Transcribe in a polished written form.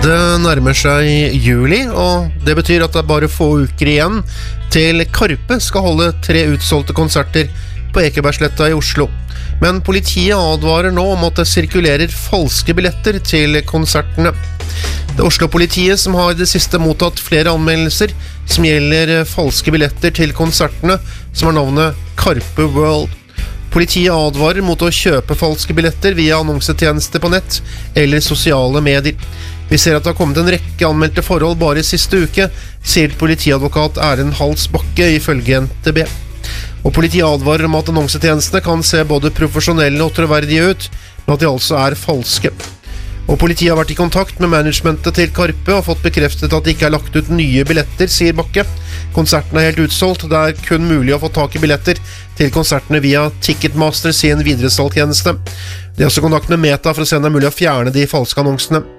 Det nærmer seg juli, og det betyr at det er bare få uker igjen til Karpe skal holde 3 utsolgte konserter på Ekebergsletta i Oslo. Men politiet advarer nå om at det sirkulerer falske billetter til konsertene. Det er Oslo-politiet som har det siste mottatt flere anmeldelser som gjelder falske billetter til konsertene som har navnet Karpe World. Politiet advarer mot å kjøpe falske billetter via annonsetjenester på nett eller sosiale medier. Vi ser at det har kommet en rekke anmeldte forhold bare i siste uke, sier politiadvokat Erlend Hals Bakke ifølge NTB. Og politiet advarer om at annonsetjenestene kan se både profesjonelle og troverdige ut, men at de altså er falske. Og politiet har vært i kontakt med managementet til Karpe og fått bekreftet at det ikke er lagt ut nye billetter, sier Bakke. Konserten er helt utsolgt, det er kun mulig å få tak i billetter til konsertene via Ticketmaster sin videresalgstjeneste. De har også kontakt med Meta for å se om det er mulig å fjerne de falske annonsene.